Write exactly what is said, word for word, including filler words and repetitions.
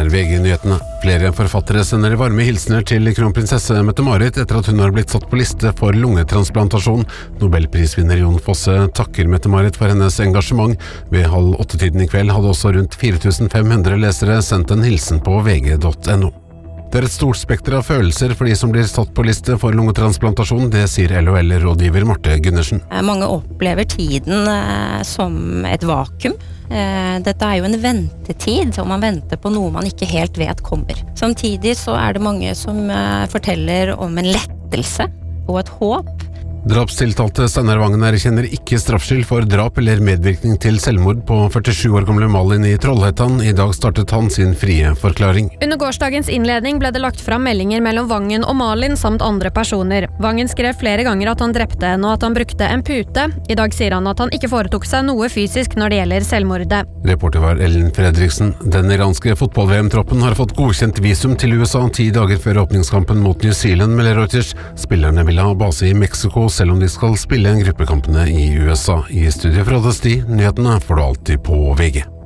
er V G-nyhetene. Flere forfattere sender varme hilsener til kronprinsesse Mette-Marit etter at hun har blitt satt på liste for lungetransplantasjon. Nobelprisvinner Jon Fosse takker Mette-Marit for hennes engasjement. Ved halv åtte-tiden i kveld hadde også rundt fire tusen fem hundre lesere sendt en hilsen på V G punktum N O. Det er et stort spekter av følelser for de som blir satt på liste for lungetransplantasjon, det sier L O L-rådgiver Marte Gundersen. Mange opplever tiden eh, som et vakuum. Eh, dette er jo en ventetid, og man venter på noe man ikke helt vet kommer. Samtidig så er det mange som eh, forteller om en lettelse og et håp. Drapstiltalte Steinar Vangen erkjenner ikke straffskyld for drap eller medvirkning til selvmord på førtisju år gamle Malin i Trollhättan. I dag startet han sin frie forklaring. Under gårsdagens innledning ble det lagt fram meldinger mellom Vangen og Malin samt andre personer. Vangen skrev flere ganger at han drepte henne og at han brukte en pute. I dag sier han at han ikke foretok seg noe fysisk når det gjelder selvmordet. Reporter var Ellen Fredriksen. Den iranske fotball-V M-troppen har fått godkjent visum til U S A ti dager før åpningskampen mot New Zealand, melder Reuters. Spillerne vil ha base i Mexico, selv om de skal spille en gruppekampene i U S A. I studiet fra Desti, nyhetene får du alltid på V G.